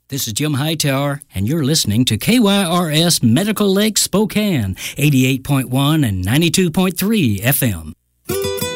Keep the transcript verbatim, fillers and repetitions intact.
This is Jim Hightower, and you're listening to K Y R S Medical Lake Spokane, eighty-eight point one and ninety-two point three F M.